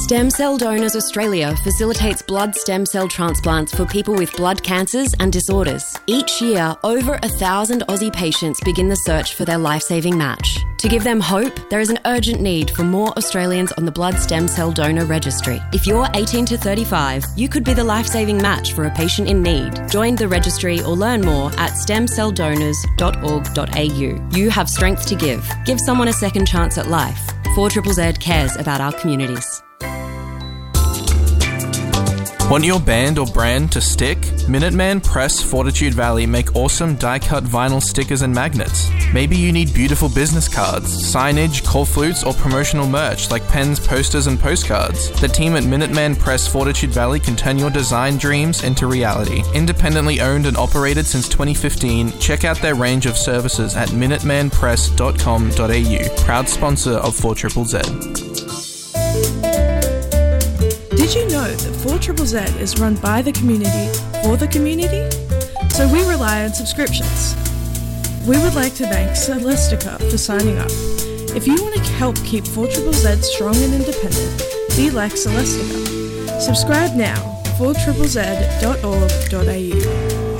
Stem Cell Donors Australia facilitates blood stem cell transplants for people with blood cancers and disorders. Each year, over 1,000 Aussie patients begin the search for their life-saving match. To give them hope, there is an urgent need for more Australians on the Blood Stem Cell Donor Registry. If you're 18 to 35, you could be the life-saving match for a patient in need. Join the registry or learn more at stemcelldonors.org.au. You have strength to give. Give someone a second chance at life. 4ZZZ cares about our communities. Want your band or brand to stick? Minuteman Press Fortitude Valley make awesome die-cut vinyl stickers and magnets. Maybe you need beautiful business cards, signage, call flutes, or promotional merch like pens, posters, and postcards. The team at Minuteman Press Fortitude Valley can turn your design dreams into reality. Independently owned and operated since 2015, check out their range of services at minutemanpress.com.au. Proud sponsor of 4ZZZ. Did you know that 4ZZZ is run by the community for the community? So we rely on subscriptions. We would like to thank Celestica for signing up. If you want to help keep 4ZZZ strong and independent, be like Celestica. Subscribe now, 4ZZZ.org.au.